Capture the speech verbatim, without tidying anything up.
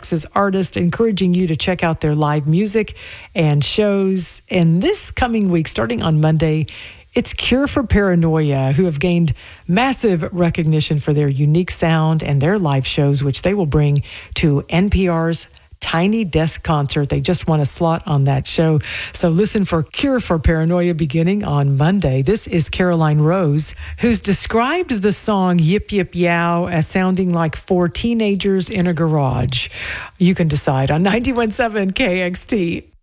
Texas artist, encouraging you to check out their live music and shows. And this coming week, starting on Monday, it's Cure for Paranoia, who have gained massive recognition for their unique sound and their live shows, which they will bring to N P R's Tiny Desk Concert. They just won a slot on that show. So listen for Cure for Paranoia beginning on Monday. This is Caroline Rose, who's described the song Yip Yip Yow as sounding like four teenagers in a garage. You can decide on ninety-one point seven K X T.